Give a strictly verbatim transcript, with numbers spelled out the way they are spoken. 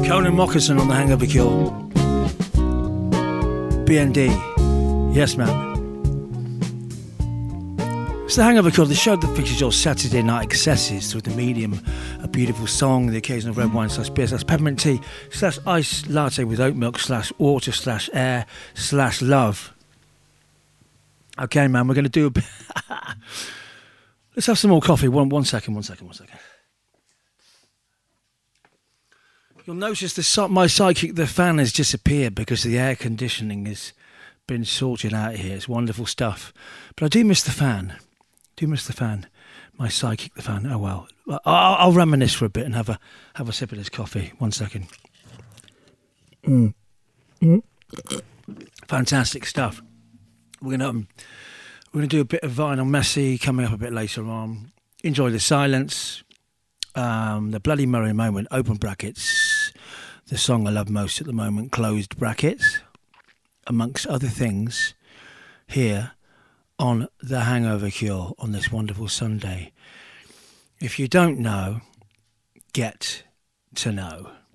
Conan Moccasin on the Hangover Cure. B N D. Yes, man. It's the Hangover Cure, the show that features your Saturday night excesses through the medium, a beautiful song, the occasional red wine slash beer slash peppermint tea slash ice latte with oat milk slash water slash air slash love. Okay, man, we're going to do a bit. Let's have some more coffee. One, one second, one second, one second. You'll notice the my psychic, the fan has disappeared because the air conditioning has been sorted out here. It's wonderful stuff. But I do miss the fan. Do miss the fan. My psychic, the fan. Oh, well. I'll, I'll reminisce for a bit and have a have a sip of this coffee. One second. Mm. Mm. Fantastic stuff. We're going to um, we're going to do a bit of Vinyl Messi coming up a bit later on. Enjoy the silence. Um, the Bloody Murray moment, open brackets. The song I love most at the moment, closed brackets. Amongst other things, here on The Hangover Cure on this wonderful Sunday. If you don't know, get to know.